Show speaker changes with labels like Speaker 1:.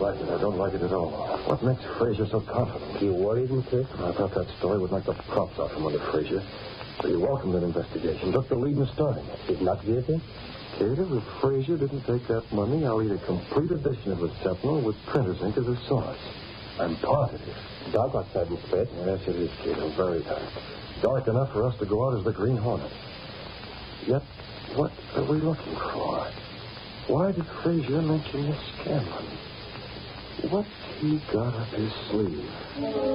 Speaker 1: like it. I don't like it at all. What makes Frazier so confident?
Speaker 2: You worried him, Kurt?
Speaker 1: I thought that story would knock the props off from under Frazier. So he welcomed that investigation, took the lead in starting it.
Speaker 2: Did not get it?
Speaker 1: Cater, if Frazier didn't take that money, I'll eat a complete edition of the Sentinel with printer's ink as a source. I'm positive.
Speaker 2: Dark outside, Mr. Pitt.
Speaker 1: Yes, it is, Cater. Very dark. Dark enough for us to go out as the Green Hornet. Yet, what are we looking for? Why did Frazier mention this Scanlon? What's he got up his sleeve?